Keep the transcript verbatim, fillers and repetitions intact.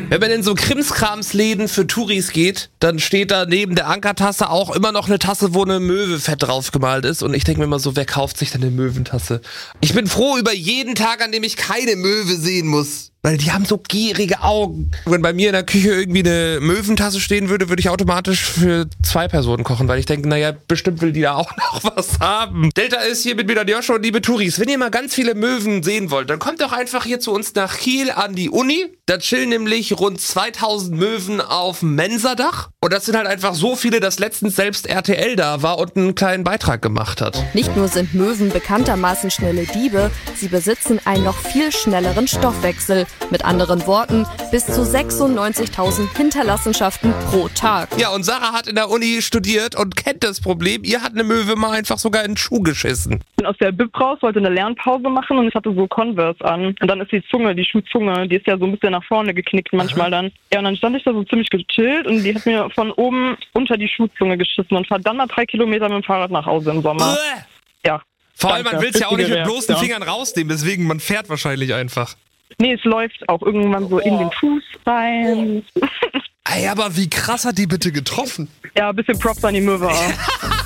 Wenn man in so Krimskramsläden für Touris geht, dann steht da neben der Ankertasse auch immer noch eine Tasse, wo eine Möwe fett draufgemalt ist. Und ich denke mir immer so, wer kauft sich denn eine Möwentasse? Ich bin froh über jeden Tag, an dem ich keine Möwe sehen muss. Weil die haben so gierige Augen. Wenn bei mir in der Küche irgendwie eine Möwentasse stehen würde, würde ich automatisch für zwei Personen kochen, weil ich denke, naja, bestimmt will die da auch noch was haben. Delta ist hier mit mir, Joshua und liebe Touris. Wenn ihr mal ganz viele Möwen sehen wollt, dann kommt doch einfach hier zu uns nach Kiel an die Uni. Da chillen nämlich rund zweitausend Möwen auf dem Mensadach. Und das sind halt einfach so viele, dass letztens selbst R T L da war und einen kleinen Beitrag gemacht hat. Nicht nur sind Möwen bekanntermaßen schnelle Diebe, sie besitzen einen noch viel schnelleren Stoffwechsel. Mit anderen Worten, bis zu sechsundneunzigtausend Hinterlassenschaften pro Tag. Ja, und Sarah hat in der Uni studiert und kennt das Problem. Ihr hat eine Möwe mal einfach sogar in den Schuh geschissen. Ich bin aus der B I P raus, wollte eine Lernpause machen und ich hatte so Converse an. Und dann ist die Zunge, die Schuhzunge, die ist ja so ein bisschen nach vorne geknickt manchmal dann. Ja, und dann stand ich da so ziemlich gechillt und die hat mir von oben unter die Schuhzunge geschissen und fahr dann mal drei Kilometer mit dem Fahrrad nach Hause im Sommer. Uäh. Ja. Vor allem, man will es ja auch nicht mit bloßen ja. Fingern rausnehmen, deswegen man fährt wahrscheinlich einfach. Nee, es läuft auch irgendwann so in den Fuß rein. Ey, aber wie krass hat die bitte getroffen? Ja, ein bisschen Props an die Möwe auch.